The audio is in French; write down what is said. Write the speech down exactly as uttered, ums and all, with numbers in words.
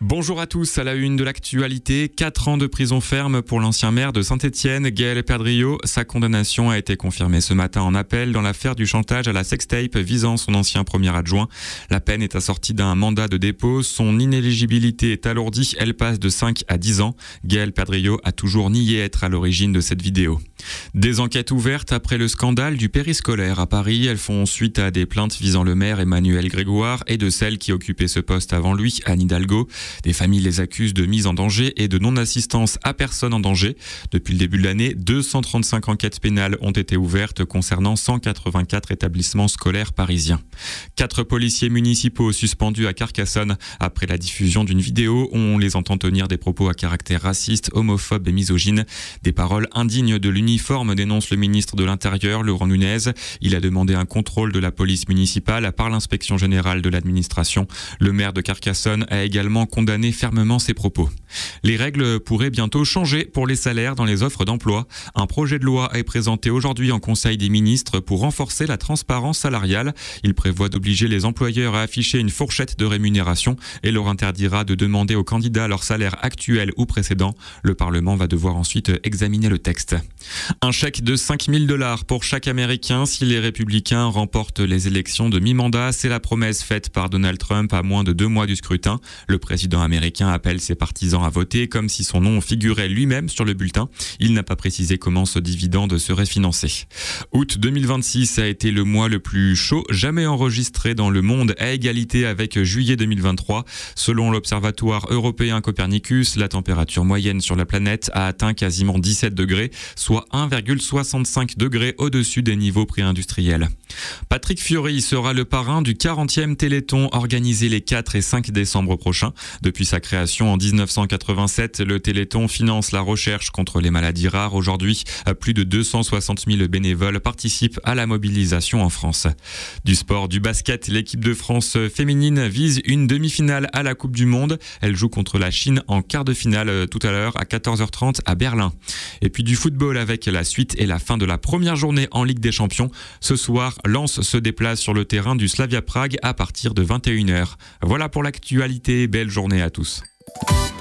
Bonjour à tous, à la une de l'actualité, quatre ans de prison ferme pour l'ancien maire de Saint-Étienne, Gaël Perdriau. Sa condamnation a été confirmée ce matin en appel dans l'affaire du chantage à la sextape visant son ancien premier adjoint. La peine est assortie d'un mandat de dépôt. Son inéligibilité est alourdie, elle passe de cinq à dix ans. Gaël Perdriau a toujours nié être à l'origine de cette vidéo. Des enquêtes ouvertes après le scandale du périscolaire à Paris. Elles font suite à des plaintes visant le maire Emmanuel Grégoire et de celle qui occupait ce poste avant lui, Anne Hidalgo. Des familles les accusent de mise en danger et de non-assistance à personne en danger. Depuis le début de l'année, deux cent trente-cinq enquêtes pénales ont été ouvertes concernant cent quatre-vingt-quatre établissements scolaires parisiens. Quatre policiers municipaux suspendus à Carcassonne après la diffusion d'une vidéo où on les entend tenir des propos à caractère raciste, homophobe et misogyne. Des paroles indignes de l'uniforme, dénonce le ministre de l'Intérieur, Laurent Nunez. Il a demandé un contrôle de la police municipale par l'inspection générale de l'administration. Le maire de Carcassonne a également condamné fermement ses propos. Les règles pourraient bientôt changer pour les salaires dans les offres d'emploi. Un projet de loi est présenté aujourd'hui en Conseil des ministres pour renforcer la transparence salariale. Il prévoit d'obliger les employeurs à afficher une fourchette de rémunération et leur interdira de demander aux candidats leur salaire actuel ou précédent. Le Parlement va devoir ensuite examiner le texte. Un chèque de cinq mille dollars pour chaque Américain si les républicains remportent les élections de mi-mandat. C'est la promesse faite par Donald Trump à moins de deux mois du scrutin. Le président américain appelle ses partisans à voter comme si son nom figurait lui-même sur le bulletin. Il n'a pas précisé comment ce dividende serait financé. Août deux mille vingt-six a été le mois le plus chaud jamais enregistré dans le monde, à égalité avec juillet deux mille vingt-trois. Selon l'Observatoire européen Copernicus, la température moyenne sur la planète a atteint quasiment dix-sept degrés, soit un virgule soixante-cinq degrés au-dessus des niveaux pré-industriels. Patrick Fiori sera le parrain du quarantième Téléthon organisé les quatre et cinq décembre prochains. Depuis sa création en dix-neuf cent quatre-vingt-sept, le Téléthon finance la recherche contre les maladies rares. Aujourd'hui, plus de deux cent soixante mille bénévoles participent à la mobilisation en France. Du sport, du basket, l'équipe de France féminine vise une demi-finale à la Coupe du Monde. Elle joue contre la Chine en quart de finale tout à l'heure à quatorze heures trente à Berlin. Et puis du football avec la suite et la fin de la première journée en Ligue des Champions. Ce soir, Lens se déplace sur le terrain du Slavia Prague à partir de vingt et une heures. Voilà pour l'actualité. Belle journée à tous.